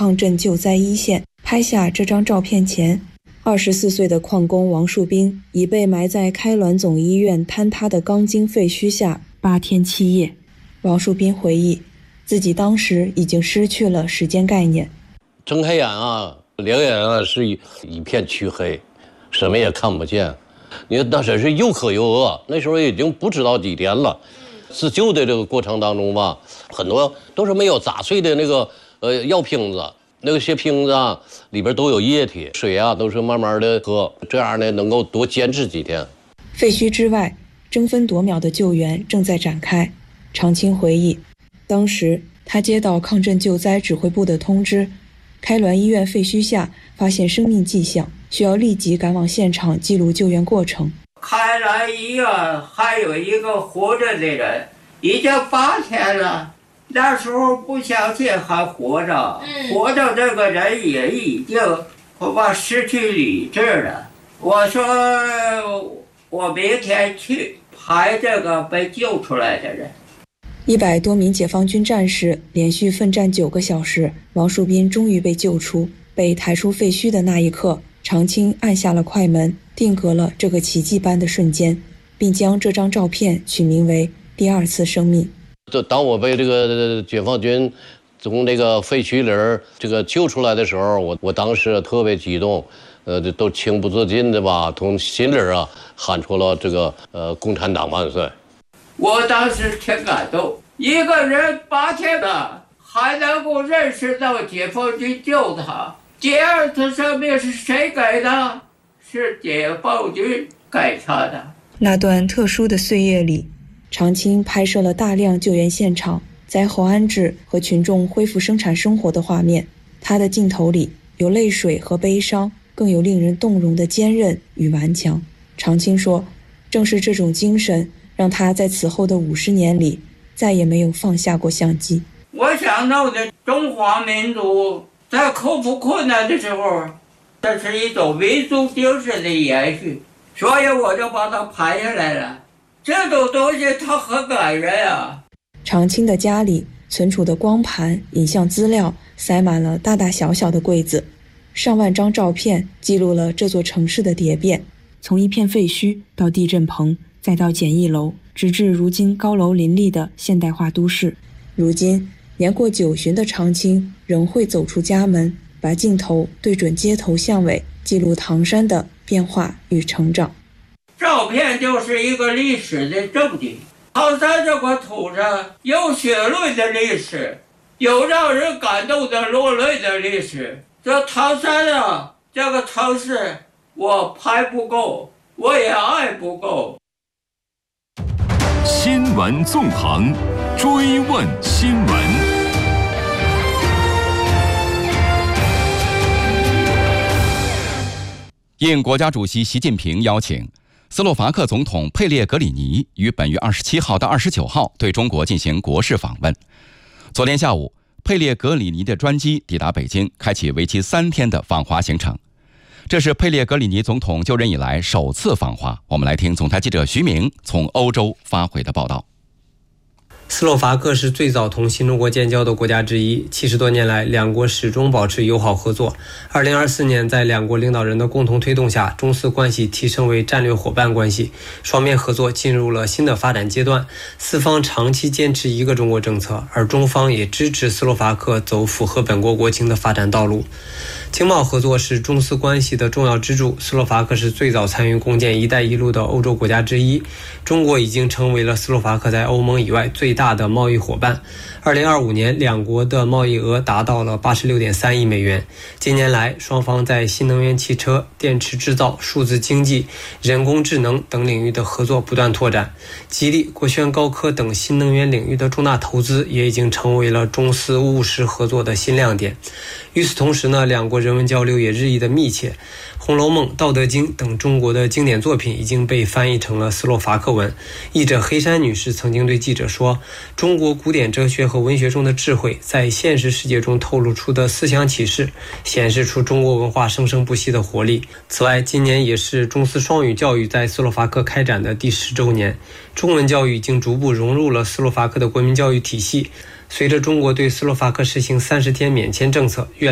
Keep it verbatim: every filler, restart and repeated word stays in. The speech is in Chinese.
抗震救灾一线。拍下这张照片前，二十四岁的矿工王树斌已被埋在开滦总医院坍塌的钢筋废墟下八天七夜。王树斌回忆，自己当时已经失去了时间概念， 睁开眼啊，两眼啊是一一片黢黑，什么也看不见。你看那真是又渴又饿，那时候已经不知道几天了。自救的这个过程当中吧，很多都是没有砸碎的那个呃药瓶子，那些瓶子啊里边都有液体，水啊都是慢慢的喝，这样呢能够多坚持几天。 废墟之外，争分夺秒的救援正在展开。常青回忆，当时他接到抗震救灾指挥部的通知，开滦医院废墟下发现生命迹象，需要立即赶往现场记录救援过程。 开滦医院还有一个活着的人，已经八天了。那时候不相信还活着，活着这个人也已经恐怕失去理智了。我说我明天去拍这个被救出来的人。 一百多名解放军战士连续奋战九个小时，王树斌终于被救出。被抬出废墟的那一刻，常青按下了快门，定格了这个奇迹般的瞬间，并将这张照片取名为第二次生命。 当我被这个解放军从这个废墟里这个救出来的时候，我我当时特别激动，呃，都情不自禁的吧，从心里啊喊出了这个呃共产党万岁。 我当时挺感动，一个人八天了还能够认识到解放军救他，第二次生命是谁给的？是解放军给他的。 那段特殊的岁月里，常青拍摄了大量救援现场，灾后安置和群众恢复生产生活的画面。他的镜头里有泪水和悲伤，更有令人动容的坚韧与顽强。常青说，正是这种精神让他在此后的五十年里再也没有放下过相机。 我想到的中华民族在克服困难的时候，这是一种民族精神的延续，所以我就把它拍下来了。这种东西它很感人啊。 常青的家里存储的光盘、影像资料塞满了大大小小的柜子，上万张照片记录了这座城市的蝶变，从一片废墟到地震棚，再到简易楼，直至如今高楼林立的现代化都市。如今年过九旬的常青仍会走出家门，把镜头对准街头巷尾，记录唐山的变化与成长。 照片就是一个历史的证据。唐山这块土上有血泪的历史，有让人感动的落泪的历史。这唐山啊，这个城市我拍不够，我也爱不够。 新闻纵横，追问新闻。应国家主席习近平邀请，斯洛伐克总统佩列格里尼于本月二十七号到二十九号对中国进行国事访问。昨天下午，佩列格里尼的专机抵达北京，开启为期三天的访华行程。这是佩列格里尼总统就任以来首次访华。我们来听总台记者徐明从欧洲发回的报道。 斯洛伐克是最早同新中国建交的国家之一，七十多年来，两国始终保持友好合作。二零二四年，在两国领导人的共同推动下，中斯关系提升为战略伙伴关系，双边合作进入了新的发展阶段。四方长期坚持一个中国政策，而中方也支持斯洛伐克走符合本国国情的发展道路。经贸合作是中斯关系的重要支柱，斯洛伐克是最早参与共建“一带一路”的欧洲国家之一。中国已经成为了斯洛伐克在欧盟以外最大的贸易伙伴。二零二五年，两国的贸易额达到了八十六点三亿美元。近年来，双方在新能源汽车、电池制造、数字经济、人工智能等领域的合作不断拓展。吉利、国轩高科等新能源领域的重大投资也已经成为了中斯务实合作的新亮点。与此同时呢，两国人文交流也日益的密切。《红楼梦》《道德经》等中国的经典作品已经被翻译成了斯洛伐克文。译者黑山女士曾经对记者说，中国古典哲学和文学中的智慧在现实世界中透露出的思想启示，显示出中国文化生生不息的活力。此外，今年也是中斯双语教育在斯洛伐克开展的第十周年，中文教育已经逐步融入了斯洛伐克的国民教育体系。随着中国对斯洛伐克实行三十天免签政策，越